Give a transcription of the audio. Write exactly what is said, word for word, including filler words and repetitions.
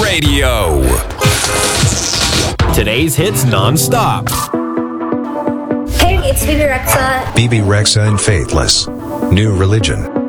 Radio. Today's hits non-stop. Hey, it's Bebe Rexha. Bebe Rexha and Faithless. New Religion.